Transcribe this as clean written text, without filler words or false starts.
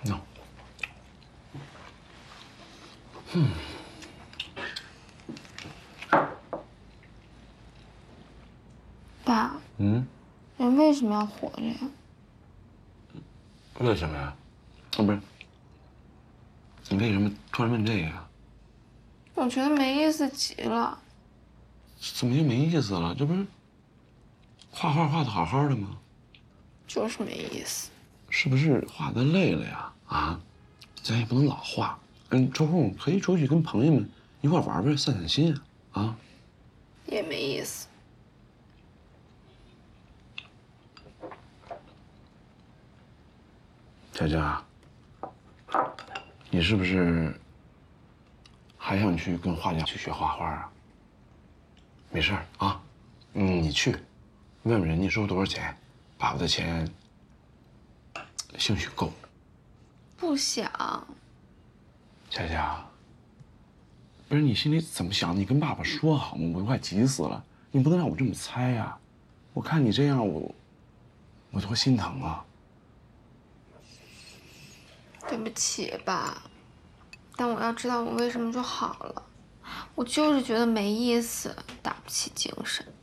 喏， 爸，人为什么要活着呀？ 为什么呀？不是，你为什么突然问这个呀？ 我觉得没意思极了。 怎么就没意思了？这不是画画画的好好的吗？ 就是没意思。 是不是画的累了呀？啊，咱也不能老画，抽空可以出去跟朋友们一块玩玩，散散心啊！啊， 也没意思。 佳佳，你是不是还想去跟画家去学画画啊？没事儿啊，你去，问问人家收多少钱，爸爸的钱兴许够。 不想。 佳佳，不是你心里怎么想？你跟爸爸说好吗？我都快急死了，你不能让我这么猜呀！我看你这样，我多心疼啊！ 对不起，爸，但我要知道我为什么就好了。我就是觉得没意思，打不起精神。